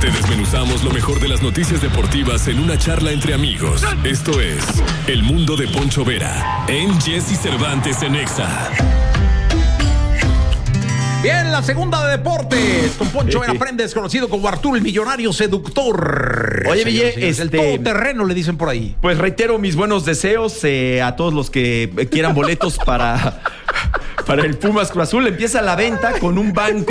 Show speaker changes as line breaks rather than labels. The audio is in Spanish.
Te desmenuzamos lo mejor de las noticias deportivas en una charla entre amigos. Esto es El Mundo de Poncho Vera en Jesse Cervantes en Exa.
Bien, la segunda de deportes con Poncho Vera Prendes, conocido como Arturo el Millonario Seductor.
Oye, Ville,
el todoterreno le dicen por ahí.
Pues reitero mis buenos deseos a todos los que quieran boletos para el Pumas Cruz Azul. Empieza la venta con un banco